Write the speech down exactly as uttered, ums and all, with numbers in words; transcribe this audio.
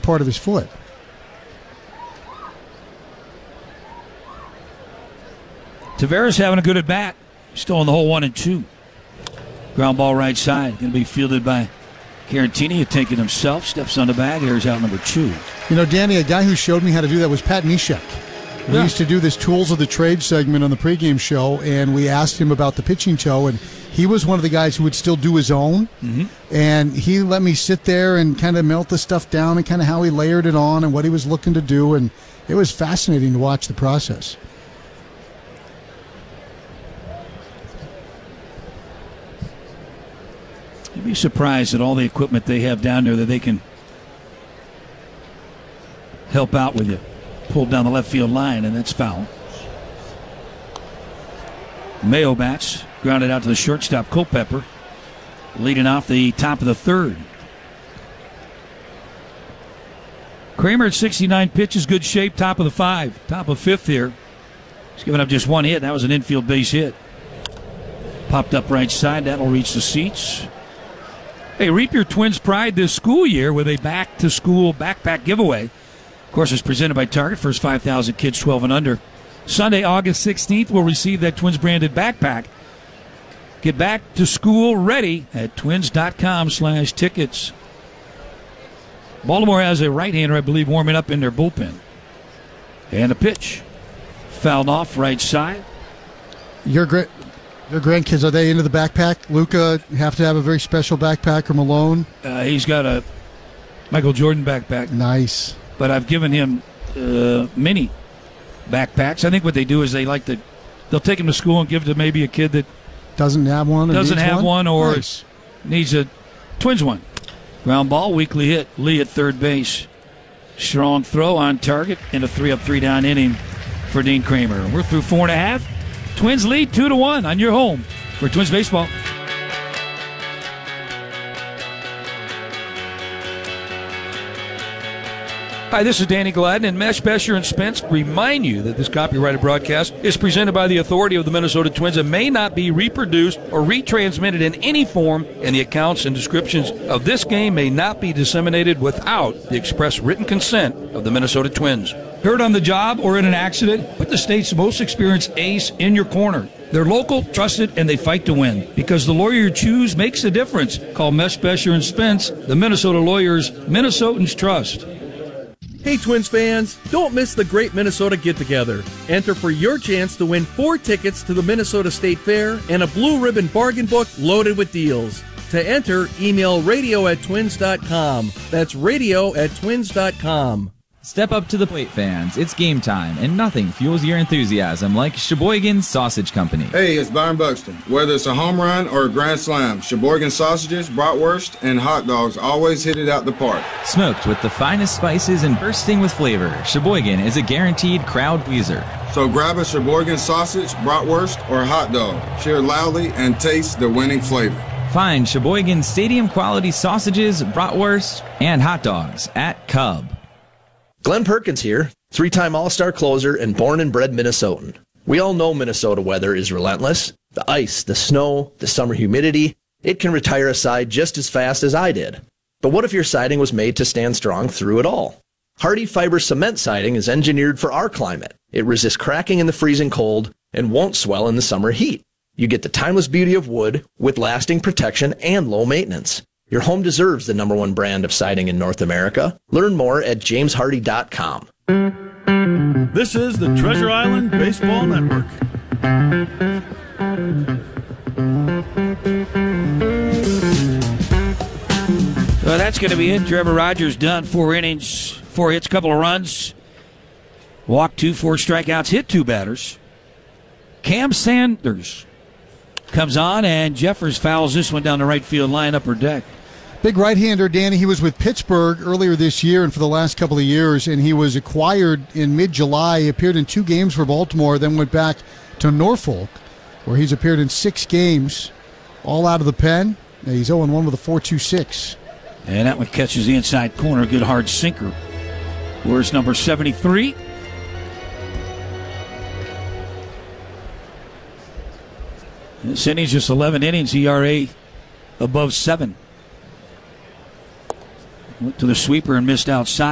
part of his foot. Tavares having a good at bat. Still in the hole one and two. Ground ball right side. Going to be fielded by Carantini. He'll take it himself. Steps on the bag. Airs out number two. You know, Danny, a guy who showed me how to do that was Pat Neshek. We yeah. used to do this Tools of the Trade segment on the pregame show, and we asked him about the pitching toe, and he was one of the guys who would still do his own. Mm-hmm. And he let me sit there and kind of melt the stuff down and kind of how he layered it on and what he was looking to do, and it was fascinating to watch the process. You'd be surprised at all the equipment they have down there that they can help out with you. Pulled down the left field line, and that's foul. Mayo bats, grounded out to the shortstop, Culpepper, leading off the top of the third. Kramer at sixty-nine pitches, good shape, top of the five, top of fifth here. He's given up just one hit. That was an infield base hit. Popped up right side. That'll reach the seats. Hey, reap your Twins' pride this school year with a back-to-school backpack giveaway. Of course, it's presented by Target. First five thousand kids twelve and under. Sunday, August sixteenth, will receive that Twins-branded backpack. Get back to school ready at twins.com slash tickets. Baltimore has a right-hander, I believe, warming up in their bullpen. And a pitch. Fouled off right side. Your great... Your grandkids, are they into the backpack? Luca have to have a very special backpack, or Malone? Uh, he's got a Michael Jordan backpack. Nice. But I've given him uh, mini backpacks. I think what they do is they like to, they'll take him to school and give it to maybe a kid that doesn't have one or doesn't needs have one, one or nice. needs a Twins one. Ground ball, weakly hit. Lee at third base. Strong throw on target in a three up, three down inning for Dean Kramer. We're through four and a half. Twins lead two to one on your home for Twins baseball. Hi, this is Danny Gladden, and Mesh, Besher, and Spence remind you that this copyrighted broadcast is presented by the authority of the Minnesota Twins and may not be reproduced or retransmitted in any form, and the accounts and descriptions of this game may not be disseminated without the express written consent of the Minnesota Twins. Hurt on the job or in an accident? Put the state's most experienced ace in your corner. They're local, trusted, and they fight to win. Because the lawyer you choose makes a difference. Call Mesh, Besher, and Spence, the Minnesota lawyers Minnesotans trust. Hey, Twins fans, don't miss the Great Minnesota Get-Together. Enter for your chance to win four tickets to the Minnesota State Fair and a blue ribbon bargain book loaded with deals. To enter, email radio at twins dot com. That's radio at twins dot com. Step up to the plate, fans. It's game time, and nothing fuels your enthusiasm like Sheboygan Sausage Company. Hey, it's Byron Buxton. Whether it's a home run or a grand slam, Sheboygan sausages, bratwurst, and hot dogs always hit it out the park. Smoked with the finest spices and bursting with flavor, Sheboygan is a guaranteed crowd pleaser. So grab a Sheboygan sausage, bratwurst, or hot dog. Cheer loudly and taste the winning flavor. Find Sheboygan stadium-quality sausages, bratwurst, and hot dogs at Cub. Glenn Perkins here, three-time All-Star closer and born and bred Minnesotan. We all know Minnesota weather is relentless. The ice, the snow, the summer humidity, it can retire a side just as fast as I did. But what if your siding was made to stand strong through it all? Hardy Fiber Cement Siding is engineered for our climate. It resists cracking in the freezing cold and won't swell in the summer heat. You get the timeless beauty of wood with lasting protection and low maintenance. Your home deserves the number one brand of siding in North America. Learn more at james hardy dot com. This is the Treasure Island Baseball Network. Well, that's going to be it. Trevor Rogers done. Four innings, four hits, couple of runs. Walked two, four strikeouts, hit two batters. Cam Sanders comes on, and Jeffers fouls this one down the right field line, upper deck. Big right-hander, Danny. He was with Pittsburgh earlier this year and for the last couple of years, and he was acquired in mid-July. He appeared in two games for Baltimore, then went back to Norfolk, where he's appeared in six games, all out of the pen. Now he's oh and one with a four two six. And that one catches the inside corner. Good hard sinker. Where's number seventy-three? This inning's just eleven innings, E R A above seven. Went to the sweeper and missed outside.